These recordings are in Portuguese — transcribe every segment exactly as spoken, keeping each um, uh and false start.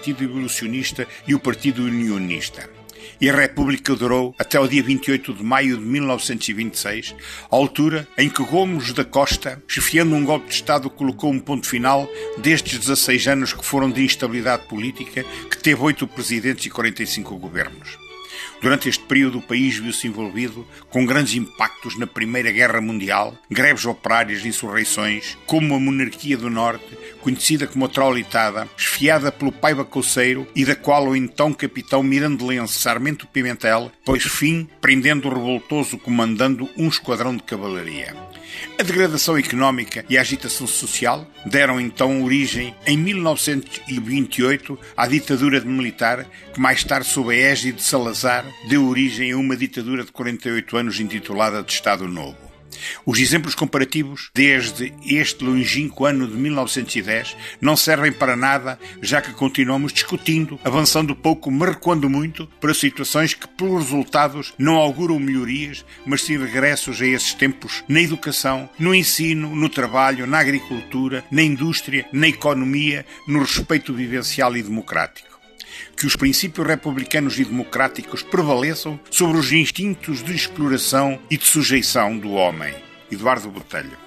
Partido Evolucionista e o Partido Unionista. E a República durou até o dia vinte e oito de maio de mil novecentos e vinte e seis, a altura em que Gomes da Costa, chefiando um golpe de Estado, colocou um ponto final destes dezasseis anos que foram de instabilidade política, que teve oito presidentes e quarenta e cinco governos. Durante este período, o país viu-se envolvido com grandes impactos na Primeira Guerra Mundial, greves operárias, insurreições, como a Monarquia do Norte, conhecida como a Traulitada, esfiada pelo Paiva Couceiro e da qual o então capitão mirandelense Sarmento Pimentel pôs fim, prendendo o revoltoso comandando um esquadrão de cavalaria. A degradação económica e a agitação social deram então origem, em mil novecentos e vinte e oito, à ditadura militar, que mais tarde, sob a égide de Salazar, deu origem a uma ditadura de quarenta e oito anos intitulada de Estado Novo. Os exemplos comparativos, desde este longínquo ano de mil novecentos e dez, não servem para nada, já que continuamos discutindo, avançando pouco, mas recuando muito, para situações que, pelos resultados, não auguram melhorias, mas sim regressos a esses tempos na educação, no ensino, no trabalho, na agricultura, na indústria, na economia, no respeito vivencial e democrático. Que os princípios republicanos e democráticos prevaleçam sobre os instintos de exploração e de sujeição do homem. Eduardo Botelho.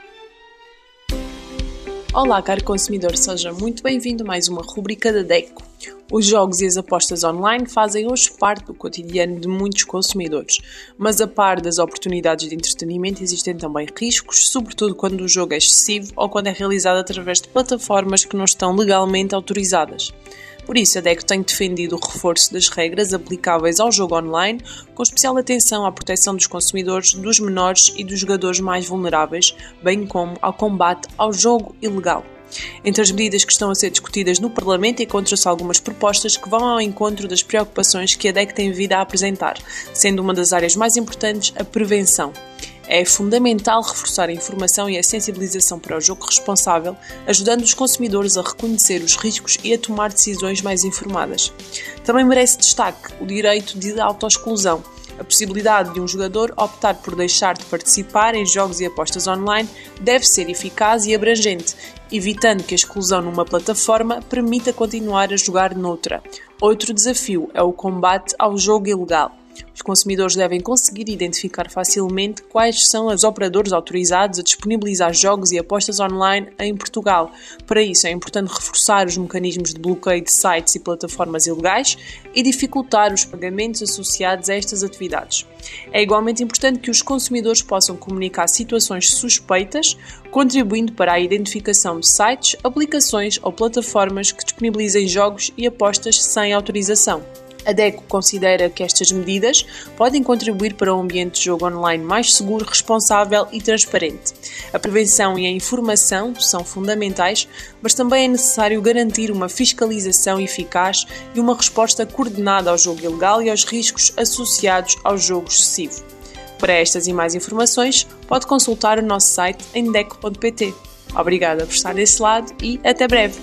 Olá, caro consumidor, seja muito bem-vindo a mais uma rubrica da DECO. Os jogos e as apostas online fazem hoje parte do cotidiano de muitos consumidores, mas a par das oportunidades de entretenimento existem também riscos, sobretudo quando o jogo é excessivo ou quando é realizado através de plataformas que não estão legalmente autorizadas. Por isso, a DECO tem defendido o reforço das regras aplicáveis ao jogo online, com especial atenção à proteção dos consumidores, dos menores e dos jogadores mais vulneráveis, bem como ao combate ao jogo ilegal. Entre as medidas que estão a ser discutidas no Parlamento encontram-se algumas propostas que vão ao encontro das preocupações que a DECO tem vindo a apresentar, sendo uma das áreas mais importantes a prevenção. É fundamental reforçar a informação e a sensibilização para o jogo responsável, ajudando os consumidores a reconhecer os riscos e a tomar decisões mais informadas. Também merece destaque o direito de autoexclusão. A possibilidade de um jogador optar por deixar de participar em jogos e apostas online deve ser eficaz e abrangente, evitando que a exclusão numa plataforma permita continuar a jogar noutra. Outro desafio é o combate ao jogo ilegal. Os consumidores devem conseguir identificar facilmente quais são os operadores autorizados a disponibilizar jogos e apostas online em Portugal. Para isso, é importante reforçar os mecanismos de bloqueio de sites e plataformas ilegais e dificultar os pagamentos associados a estas atividades. É igualmente importante que os consumidores possam comunicar situações suspeitas, contribuindo para a identificação de sites, aplicações ou plataformas que disponibilizem jogos e apostas sem autorização. A DECO considera que estas medidas podem contribuir para um ambiente de jogo online mais seguro, responsável e transparente. A prevenção e a informação são fundamentais, mas também é necessário garantir uma fiscalização eficaz e uma resposta coordenada ao jogo ilegal e aos riscos associados ao jogo excessivo. Para estas e mais informações, pode consultar o nosso site em deco ponto pt. Obrigada por estar desse lado e até breve!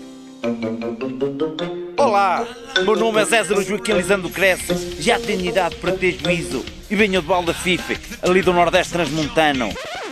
Olá, meu nome é César Joaquim Lisandro Cresce, já tenho idade para ter juízo e venho de Baldafife, ali do Nordeste Transmontano.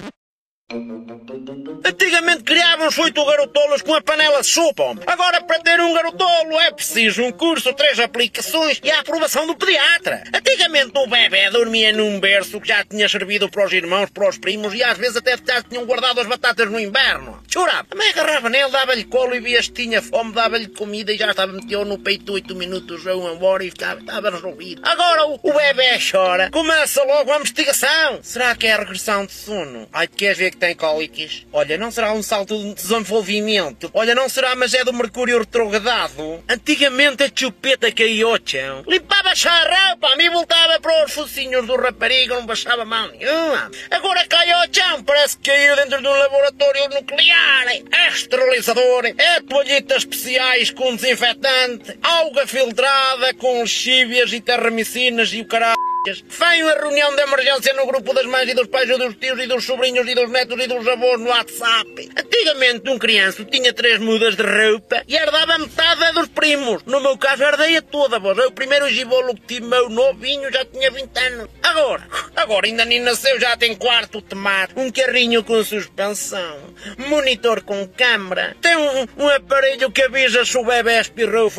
Antigamente criavam-se oito garotolos com a panela de sopa. Agora, para ter um garotolo é preciso um curso, três aplicações e a aprovação do pediatra. Antigamente o bebê dormia num berço que já tinha servido para os irmãos, para os primos e às vezes até já tinham guardado as batatas no inverno. Chorava. A mãe agarrava nele, dava-lhe colo e via se tinha fome, dava-lhe comida e já estava metido no peito oito minutos ou uma hora e ficava, estava resolvido. Agora o, o bebê chora, começa logo a investigação. Será que é a regressão de sono? Ai, queres ver que tem cólicas? Olha, não será um salto de desenvolvimento? Olha, não será, mas é do mercúrio retrogradado? Antigamente a chupeta caiu, chão. Limpava a roupa, me voltava para os focinhos do rapariga, não baixava mão nenhuma. Agora caiu ao chão, parece que caiu dentro de um laboratório nuclear. É esterilizador, é toalhitas especiais com desinfetante, água filtrada com lexívias e terramicinas e o caralho. Veio a reunião de emergência no grupo das mães e dos pais e dos tios e dos sobrinhos e dos netos e dos avós no WhatsApp. Antigamente um criança tinha três mudas de roupa e herdava metade dos primos. No meu caso herdei-a toda, vós. Eu o primeiro gibolo que tive meu novinho já tinha vinte anos. Agora, agora ainda nem nasceu, já tem quarto temático, um carrinho com suspensão, monitor com câmara, tem um, um aparelho que avisa se o bebê espirrou.